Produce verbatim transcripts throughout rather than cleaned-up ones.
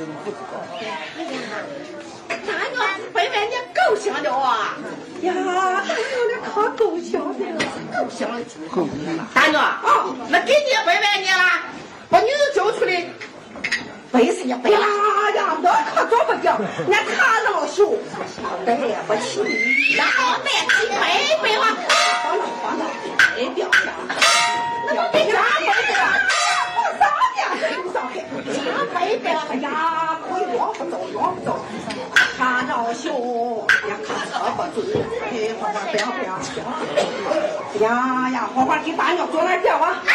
不知道。 哎呀，大娘是白面你够香的啊！ 呀，大娘那可够香的了， 够香的够香了。大娘啊，那给你白面你了，把女子揪出来。背是你背了呀，那可做不掉，那他老羞，背也不起， 然后再去背背嘛， 放了放了，哎，不要想， 那么别家背背了， 我啥的，这有啥的， 家背背了， 哎呀，可以用不走，用不走，他老羞，呀，可做不住，哎，花花不要不要，呀呀，花花给大娘做点掉啊。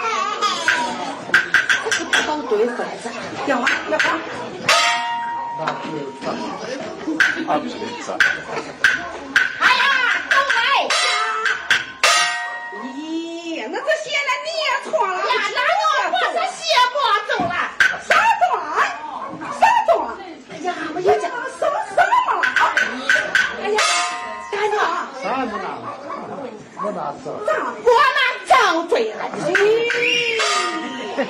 当对子来着， 要吗？要吗？ 那是咋？啊，不是咋？ 哎呀，都来！ 咦，那这鞋呢？你也错了。 呀，大娘，我这鞋不走了。 啥走了？啥走了？ 哎呀，我有讲什么什么了？ 哎呀，大娘， 啥没拿？没拿走。 我拿张嘴了。 哎，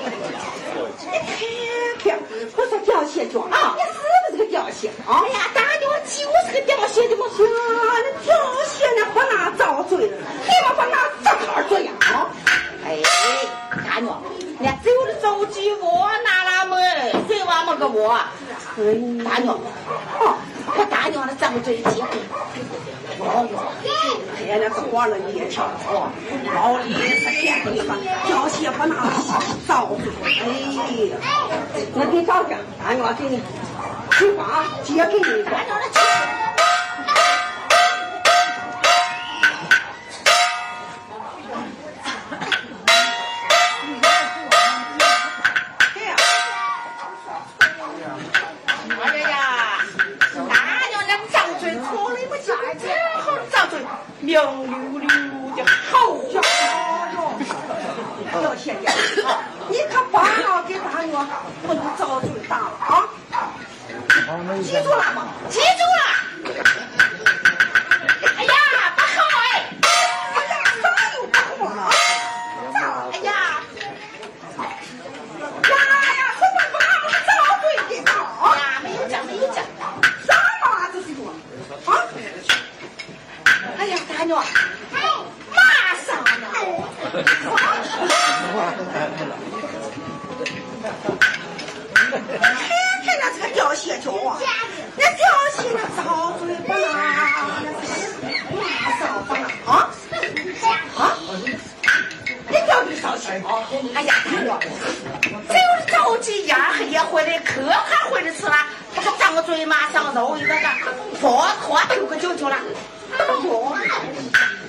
你看看，我说掉鞋脚啊，你是不是个掉鞋啊？ 哎呀，大娘就是个掉鞋的嘛。 呀，那掉鞋呢不拿张嘴，你们不拿这块嘴呀？啊？ 哎，大娘，你走的走鸡窝拿了没？谁挖么个窝？大娘，哦，我大娘的张嘴结婚。哦哟， 哎呀，那是活了你也瞧哦，老李是骗你吧？掉鞋不拿张嘴，哎，那你找去，大娘给你菊花接给你一个。 大娘的气。溜溜溜的好家伙！ 要谢谢啊！你可帮了给大娘，不能遭罪大了啊！记住了吗？ 记住了！哎呀，不好哎！ 哎呀，啥又不好啊？ 哎呀！ 呀呀，什么帮了遭罪的啊？ 呀，没有讲，没有讲。 啥嘛这是说啊？ 哎呀，大娘，马上呢！ 看看那这个掉鞋脚啊，那掉鞋那遭罪不啦？马上不啦啊？啊？你掉没烧钱？ 哎呀，大娘，只有着急眼黑夜回来可还回来吃了，这个张嘴马上揉一个个，拖拖头个就就了。 哟。